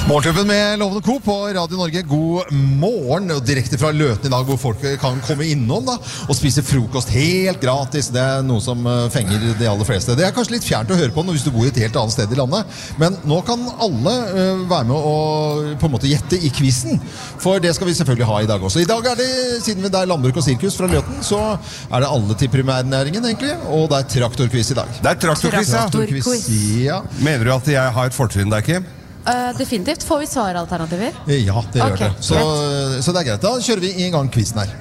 Morgenklubben med Lovende Co på Radio Norge. God morgen, og direkte fra Løten i dag, hvor folk kan komme innom da, og spise frokost helt gratis. Det er noe som fenger de aller fleste. Det er kanskje litt fjernt å høre på hvis du bor i et helt annet sted i landet, men nå kan alle være med og på en måte gjette i quizen, for det skal vi selvfølgelig ha i dag også. I dag er det, siden det er landbruk og sirkus fra Løten, så er det alle til primærnæringen egentlig, og det er traktorquiz i dag. Det er traktorquiz, ja. Mener du at jeg har et fortrinn der, Kim? Definitivt. Får vi svaralternativer? Ja, det gjør Okay, det. Så det er greit. Da kjører vi i gang quizen her.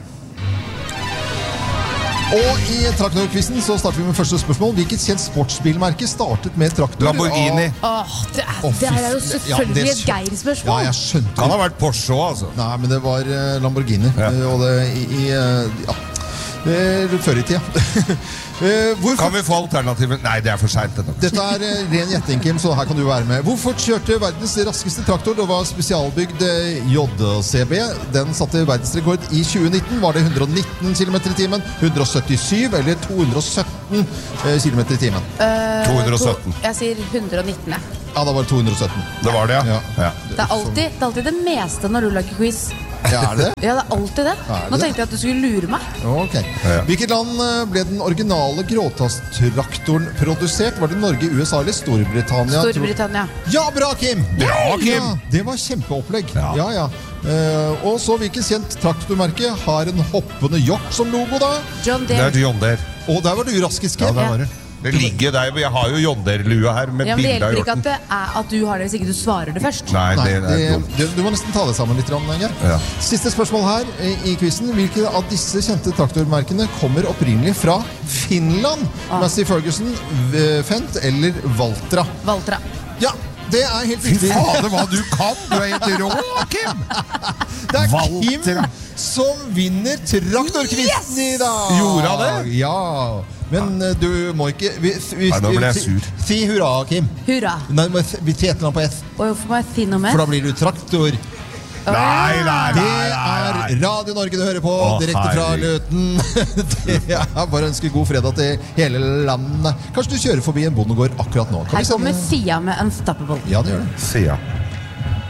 Og i traktorquizen så starter vi med første spørsmål. Hvilket kjent sportsbilmerke startet med traktor? Lamborghini. Det er jo selvfølgelig et Geir-spørsmål. Ja, jeg skjønte. Kan ha vært Porsche også, altså. Nei, men det var Lamborghini. Ja. Og det før i tida. Kan vi få alternativen? Nei, det er for sent. Dette er ren gjetting, Kim, så her kan du være med. Hvorfor kjørte verdens raskeste traktor? Det var spesialbygd JCB. Den satte verdensrekord i 2019. Var det 119 km i timen, 177 eller 217 km i timen? 217. Jeg sier 119. Ja, da var det 217. Det var det, ja. Ja. Det er alltid det meste når du lager quiz. Ja, er det? Ja, det er alltid det. Nå tenkte jeg at du skulle lure meg. Ok. Hvilket land ble den originale gråtasstraktoren produsert? Var det Norge, USA eller Storbritannia? Storbritannia. Ja, bra, Kim! Bra, Kim! Ja, det var kjempeopplegg. Ja. Ja. Og så hvilket kjent traktormerke har en hoppende hjort som logo da? John Det Deere. er John Deere. Og der var du raskest, Kim. Ja, der var det. Det ligger der, jeg har jo John Deere-lua her med Ja, men det bilde av hjelper ikke hjorten. at det er at du har det hvis ikke du svarer det først. Nei, det er dumt. Du må nesten ta det sammen litt, Geir. Ja. Siste spørsmål her i quizen. Hvilke av disse kjente traktormerkene kommer opprinnelig fra Finland? Massey Ferguson, Fendt eller Valtra? Valtra. Ja, det er helt Fy riktig. fader, hva du kan! Du er helt rå, Kim! Det er Valtra. Kim som vinner traktorquizen i dag. Gjorde han det? Ja. Men du må ikke Nei, nå ble jeg sur. Si hurra, Kim. Hurra. Nei, vi tjener den på S, Og hvorfor må jeg si noe for mer? da blir du traktor. Det er Radio Norge du hører på, direkte fra Løten. Det er bare å ønske god fredag til hele landet. Kanskje du kjører forbi en bondegård akkurat nå. Kan Her vi sende- kommer Sia med Unstoppable. Ja, det gjør det. Sia.